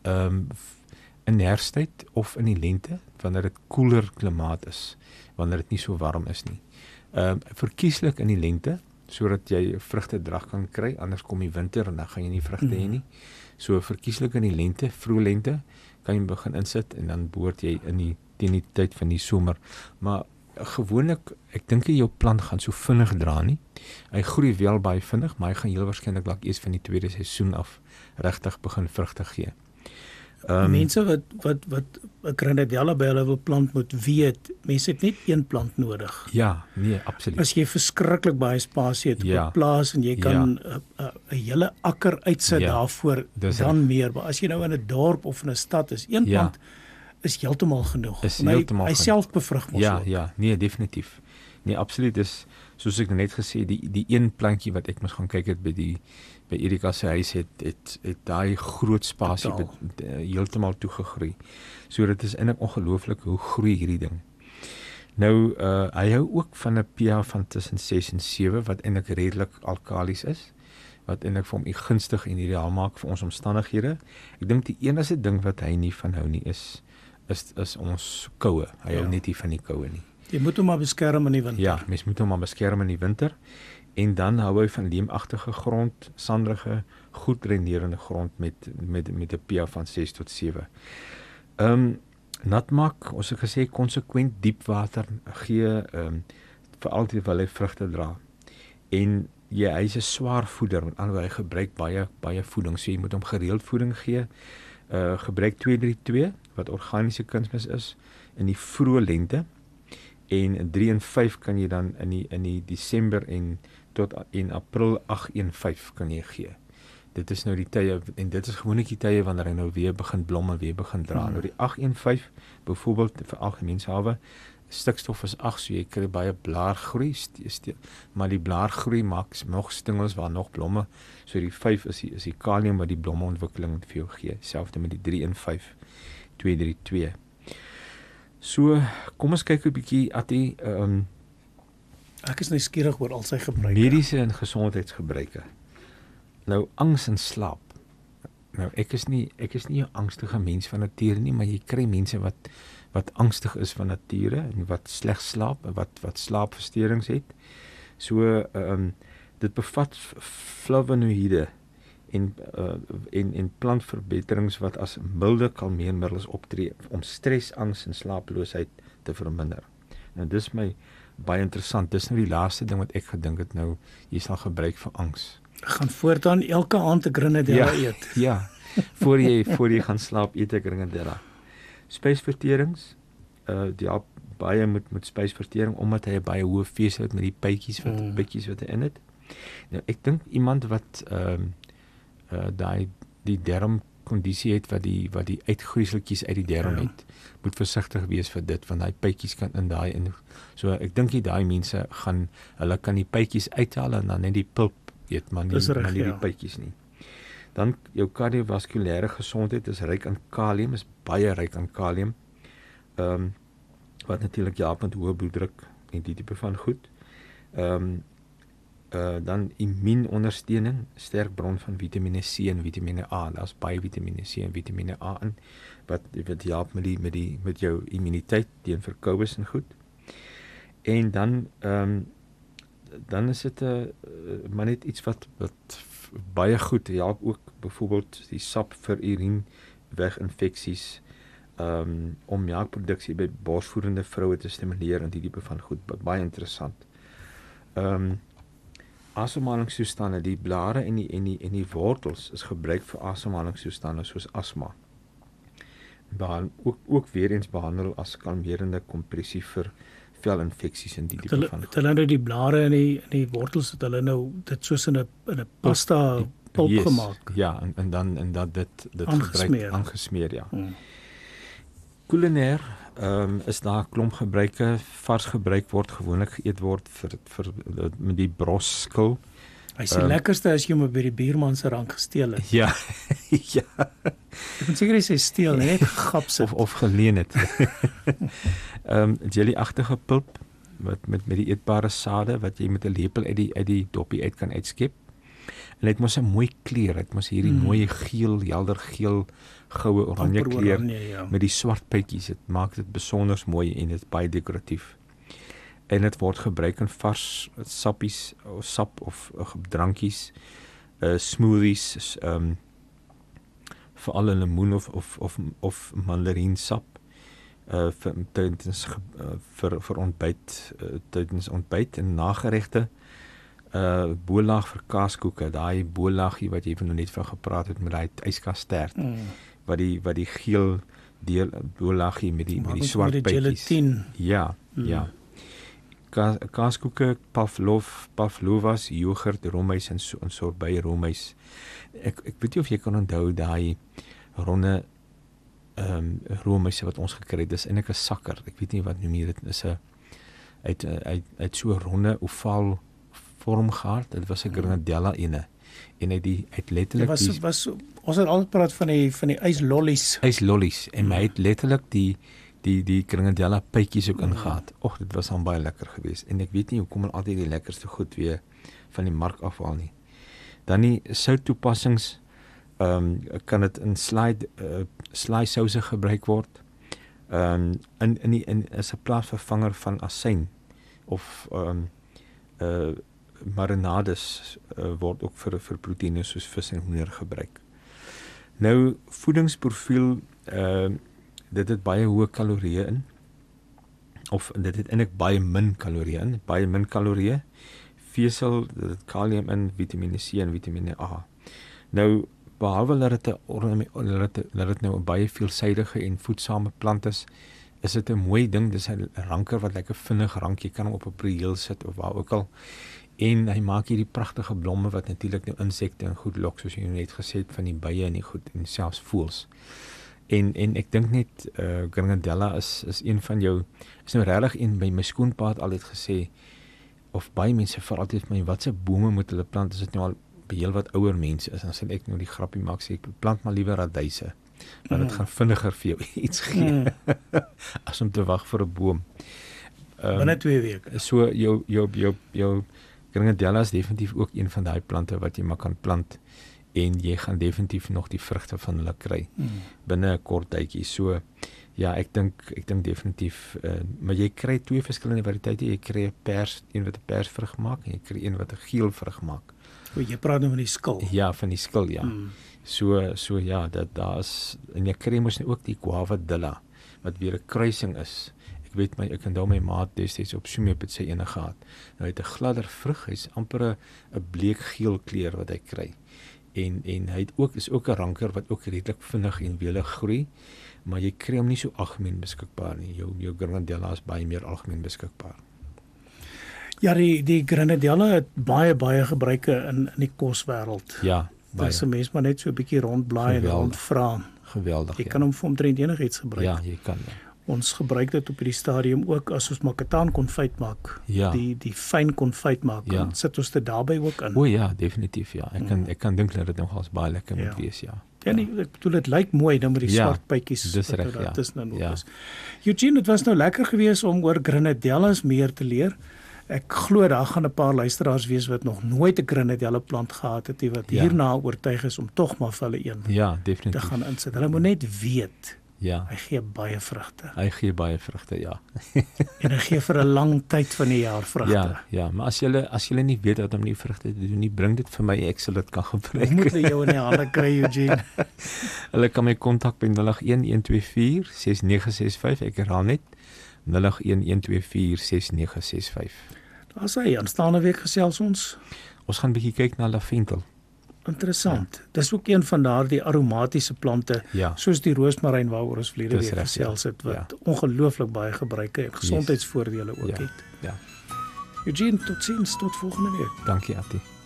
in herfsttyd of in die lente, wanneer dit koeler klimaat is, wanneer dit nie so warm is nie. Verkieslik in die lente, sodat jy vrugtedrag kan kry, anders kom die winter en dan gaan jy nie vrugte hê nie. So verkieslik in die lente, vroeg lente, kan jy begin insit en dan behoort jy teen die tyd van die somer. Maar gewoonlik, ek dink jou plant gaan so vinnig dra nie. Hy groei wel baie vinnig, maar hy gaan heel waarskynlik dalk eers van die tweede seisoen af regtig begin vrugte gee. Mense wat 'n grenadella by hulle wil plant moet weet, mense het net een plant nodig. Ja, nee, absoluut. As jy verskriklik baie spasie het op 'n plaas en jy kan 'n hele akker uitsit daarvoor, dan meer. Maar as jy nou in 'n dorp of in 'n stad is, een plant is heeltemal genoeg. Hy self bevrug mos ook. Ja, nee, definitief. Nee, absoluut. Dis soos ek net gesê, die een plantjie wat ek moes gaan kyk het by Erika se huis het daai groot spasie heeltemal toegegroei. So dit is eintlik ongelooflik hoe groei hierdie ding. Nou hy hou ook van 'n pH van tussen 6 en 7 wat eintlik redelik alkalies is, wat eintlik vir hom gunstig en ideaal maak vir ons omstandighede. Ek dink die enigste ding wat hy nie van hou nie is ons koue. Hy hou net nie van die koue nie. Jy moet hom maar beskerm in die winter. Ja, mens moet hom maar beskerm in die winter. En dan hou hy van leemagtige grond, sanderige, goed dreinerende grond met 'n pH van 6 tot 7. Natmak, ons het gesê konsekwent diep water gee, vir altyd wil hy vrugte dra. En hy is 'n swaar voeder, met ander woorde hy gebruik baie voeding, so jy moet hom gereeld voeding gee. Gebruik 2-3-2 wat organiese kunsmis is in die vroeë lente. En 3 en 5 kan jy dan in die Desember en tot in April 8-1-5 kan jy gee. Dit is nou die tye, en dit is gewoonlik die tye wanneer hy nou weer begin blomme, weer begin dra. Nou die 8-1-5, byvoorbeeld vir algemeensawe, stikstof is 8, so jy kry baie blaargroei, maar die blaargroei maak nog stingels waar nog blomme, so die 5 is die kalium wat die blommeontwikkeling vir jou gee, selfde met die 3 en 5, 2-3-2. So, kom ons kyk 'n bietjie at die ek is nuuskierig oor al sy gebruike. Mediese en gesondheidsgebruike. Nou angs en slaap. Nou ek is nie 'n angstige mens van nature nie, maar jy kry mense wat angstig is van nature en wat sleg slaap, wat slaapversteurings het. So dit bevat flavonoïde en plantverbeterings wat as milde kalmeermiddels optree om stres, angs en slaaploosheid te verminder. Nou dis my baie interessant. Dis nou die laaste ding wat ek gedink het nou jy sal gebruik vir angs. Ek gaan voortaan elke aand 'n grenadella eet. Ja. Voor jy gaan slaap eet ek grenadella. Spysverterings, die baie met spysvertering omdat hy baie hoë vese het met die bytjies wat hy in het. Nou ek dink iemand wat die darmkondisie het wat die uitgroeiseltjies uit die darm het, moet versigtig wees vir dit want daai bytjies kan in so ek dink daai mense hulle kan die bytjies uithaal en dan net die pulp eet, maar nie die bytjies nie. Dan jou kardiovaskulêre gesondheid is ryk aan kalium, is baie ryk aan kalium. Wat natuurlik help met hoë bloeddruk en die tipe van goed. Dan immuunondersteuning, sterk bron van Vitamiene C en Vitamiene A. Daar's baie Vitamiene C en Vitamiene A in wat help met jou immuniteit teen verkoues en goed. En dan is dit maar net iets wat baie goed help ook, byvoorbeeld die sap vir urineweginfeksies, om melkproduksie by borsvoedende vroue te stimuleer en die tipe van goed, baie interessant. Asemhalingstoestande, die blare en die wortels is gebruik vir asemhalingstoestande soos asma. Ook weer eens behandel as kalmerende kompressie vir velinfeksies en die tipe van goed. Hulle nou die blare en die wortels het hulle nou dit soos in 'n pasta pulp gemaak. Ja, en dan dit gebruik aangesmeer, ja. Kulinair is daar 'n klomp gebruike, vars gebruik gewoonlik geëet word vir met die brosskil. Hy is die lekkerste as jy hom by die buurman se rank gesteel het. Ja. Ja. Ek moet seker hy sê steel, net gapse of geleen het. Jelly-agtige pulp met die eetbare sade wat jy met 'n lepel uit die doppie uit kan uitskep. En hy het mos 'n mooi kleur, hy het mos hierdie mooi geel, helder geel, goue oranje kleur met die swart pypies. Dit maak dit besonder mooi en dit baie dekoratief. En dit word gebruik in vars sappies, of sap of drankies, smoothies, veral in lemoen of mandariensap, vir ontbyt, tydens ontbyt en nageregte, boelaag vir kaaskoeke, daai boelaagie wat jy van net van gepraat het met daai yskastert, wat die geel deel boelaagie met die swart pypies. Ja. Kaaskoeke, pavlovas, yoghurt, roomys en sorbet roomys. Ek weet nie of jy kan onthou daai ronde roomys wat ons gekry het. Dis eintlik 'n sakker. Ek weet nie wat noem jy dit is 'n uit so 'n ronde ovaal vorm gehad. Dit was 'n grenadella ene. En uit letterlik ons het al gepraat van die yslollies. Yslollies en hy het letterlik die grenadella pypies ook ingehad. Dit was dan baie lekker geweest. En ek weet nie hoekom hulle altyd die lekkerste goed weer van die mark afhaal nie. Dan die sout toepassings, kan dit in slaai souse gebruik word. Is 'n plaatsvervanger van asyn of marinades word ook vir proteïene soos vis en hoender gebruik. Nou voedingsprofiel, dit het baie hoë kalorieë in, of dit het eintlik baie min kalorieë, vesel, dit het kalium in, vitamine C en vitamine A. Nou, behalwe dat dit nou 'n baie veelsidige en voedsame plant is dit 'n mooi ding, dis 'n ranker wat lekker vinnig rank, jy kan hom op 'n prieel sit of waar ook al, en hy maak hierdie pragtige blomme wat natuurlik nou insekte en goed lok, soos jy net gesê het, van die bye en die goed, en selfs voëls. En ek dink net, grenadella is een van jou, is nou regtig een, by my skoonpa het altyd gesê, of baie mense vra altyd vir my, wat se bome moet hulle plant, as dit nou al by heel wat ouer mense is, dan sê ek nou die grappie maak, sê ek plant maar liewer radyse, want dit gaan vinniger vir jou iets gee, as om te wag vir 'n boom. Binne 2 weke. So, jou grenadella is definitief ook een van daai plante wat jy maar kan plant, en jy gaan definitief nog die vrugte van hulle kry, binne 'n kort tydjie. So, ja, ek dink definitief, maar jy kry 2 verskillende variëteite, jy kry 'n een wat 'n persvrug maak, en jy kry een wat 'n geel vrug maak. Jy praat nou van die skil. Ja, van die skil, ja. So ja, daar is, en jy kry mos nou ook die guavadilla, wat weer 'n kruising is. Ek onthou my maat destyds op Soemep het sy ene gehad. Nou hy het 'n gladder vrug, hy's amper 'n bleek geel kleur wat hy kry. En hy is ook 'n ranker wat ook redelik vinnig en welig groei, maar jy kry hom nie so algemeen beskikbaar nie. Jou grenadella is baie meer algemeen beskikbaar. Ja, die grenadella het baie gebruike in die koswêreld. Ja, baie. Dis 'n mens maar net so 'n bietjie rondblaai en rondvra. Geweldig. Jy kan hom vir omtrent enigiets gebruik. Ja, jy kan. Ja. Ons gebruik dit op hierdie stadium ook as ons makataan konfyt maak. Ja. Die fyn konfyt maak, dan sit ons dit daarbey ook in. O ja, definitief ja. Ek kan dink dat dit nogals baie lekker moet wees, ja. Ja, nee, ek bedoel dit lyk mooi dan met die swart pypies. Dis reg, ja. Dis nou nog is. Eugene, dit was nou lekker geweest om oor grenadellas meer te leer. Ek glo daar gaan 'n paar luisteraars wees wat nog nooit 'n grenadella plant gehad het, wat hierna oortuig is om tog maar vir hulle een definitief te gaan insit. Hulle moet net weet. Ja. Hy gee baie vrugte. Ja. En hy gee vir 'n lang tyd van die jaar vrugte. Ja, maar as julle nie weet dat om nie vrugte te doen nie, bring dit vir my, ek sal dit kan gebruik. Moet jy jou in die hande kry, Eugene. Hulle kan my kontak by 011246965. Ek herhaal net 011246965. Daar sê aanstaande week gesels ons. Ons gaan 'n bietjie kyk na lavendel. Interessant. Ja. Dis ook een van daardie aromatiese plante, soos die roosmaryn waaroor ons verlede week gesels het, wat ongelooflik baie gebruike en gesondheidsvoordele ook het. Ja. Eugene, totsiens, tot volgende week. Dankie, Attie.